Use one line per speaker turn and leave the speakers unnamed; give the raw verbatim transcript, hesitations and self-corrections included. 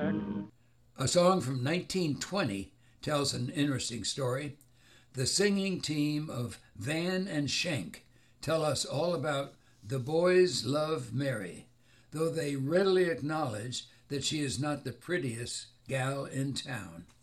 A song from nineteen twenty tells an interesting story. The singing team of Van and Schenk tell us all about "The Boys Love Mary," though they readily acknowledge that she is not the prettiest gal in town.